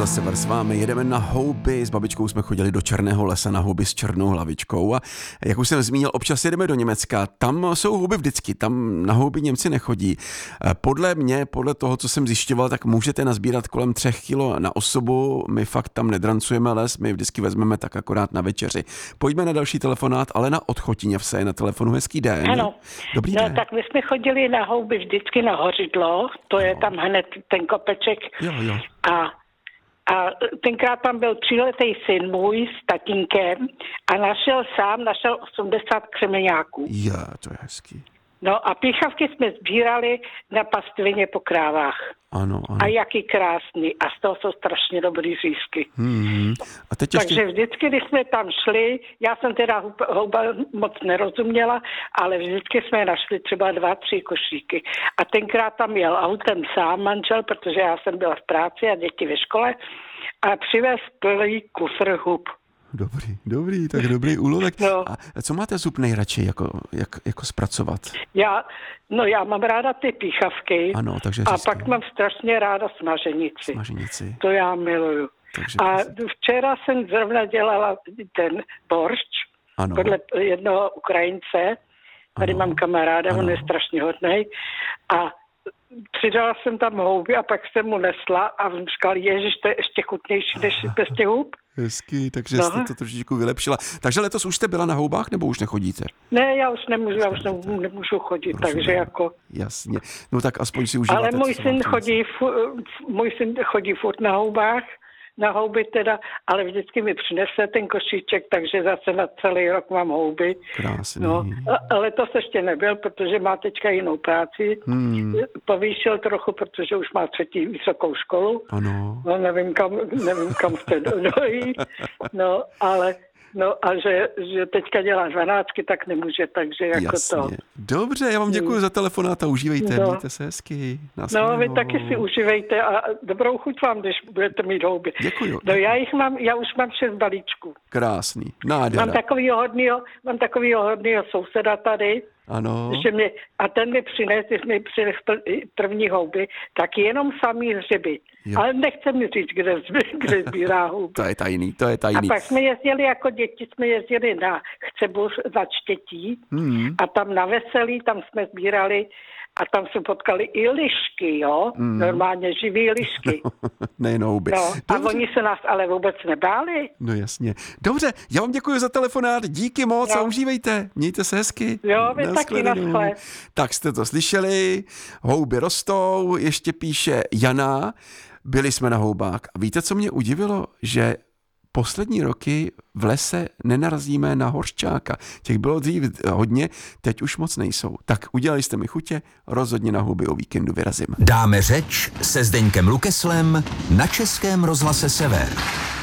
Rádio Sever s vámi, jedeme na houby, s babičkou jsme chodili do Černého lesa na houby s černou hlavičkou a jak už jsem zmínil, občas jedeme do Německa, tam jsou houby vždycky, tam na houby Němci nechodí. Podle toho, co jsem zjišťoval, tak můžete nazbírat kolem 3 kilo na osobu, my fakt tam nedrancujeme les, my vždycky vezmeme tak akorát na večeři. Pojďme na další telefonát, ale na Odchotíněvce je na telefonu, hezký den. Ano, dobrý den. Tak my jsme chodili na houby vždycky na Hořidlo, to je tam hned ten kopeček. Jo. A tenkrát tam byl 3letý syn můj s tatínkem a našel 80 křemeňáků. Já, to je hezký. No a píchavky jsme sbírali na pastvině po krávách. Ano. A jaký krásný. A z toho jsou strašně dobrý řízky. A teď Takže vždycky, když jsme tam šli, já jsem teda houba moc nerozuměla, ale vždycky jsme našli třeba 2-3 košíky. A tenkrát tam jel autem sám manžel, protože já jsem byla v práci a děti ve škole a přivez plný kufr hub. Dobrý, tak dobrý úlovek. No. A co máte zub nejradši jako zpracovat? Já mám ráda ty píchavky. Ano, takže a pak mám strašně ráda smaženici. To já miluju. Takže a včera jsem zrovna dělala ten boršč podle jednoho Ukrajince. Tady mám kamaráda, on je strašně hodnej. A přidala jsem tam houby a pak jsem mu nesla a on říkal, ježiš, to je ještě chutnější než bez těch hub. Hezky, takže jste to trošičku vylepšila. Takže letos už jste byla na houbách, nebo už nechodíte? Ne, já už nemůžu chodit, takže jako... Jasně, no tak aspoň si užíváte. Ale můj syn chodí furt na houbách, na houby teda, ale vždycky mi přinese ten košíček, takže zase na celý rok mám houby. Krásný. No, ale to ještě nebyl, protože má teďka jinou práci. Povýšil trochu, protože už má 3. vysokou školu. Ano. No, nevím kam chce dojít. No, ale... No a že teďka dělá 12, tak nemůže, takže jako jasně. to. Dobře, já vám děkuji za telefonát a užívejte, mějte se hezky. No, vy taky si užívejte a dobrou chuť vám, když budete mít houby. Děkuji. No já už mám 6 balíčků. Krásný, nádhera. Mám takovýho hodnýho souseda tady. Ano. A ten mi přinesl první houby, tak jenom samý hřeby. Ale nechce mi říct, kde sbírá houby. To je tajný. A pak jsme jezdili jako děti, na Chcebur za Čtětí a tam na Veselí, tam jsme sbírali a tam jsme potkali i lišky, jo? Normálně živý lišky. Nejen houby. No, a oni se nás ale vůbec nebáli. No jasně. Dobře, já vám děkuji za telefonát, díky moc a užívejte. Mějte se hezky. Jo, vy taky, naschle. Tak jste to slyšeli, houby rostou, ještě píše Jana, byli jsme na houbách. A víte, co mě udivilo? Že poslední roky v lese nenarazíme na hořčáka. Těch bylo dřív hodně, teď už moc nejsou. Tak udělali jste mi chutě, rozhodně na houby o víkendu vyrazím. Dáme řeč se Zdeňkem Lukeslem na Českém rozhlase Sever.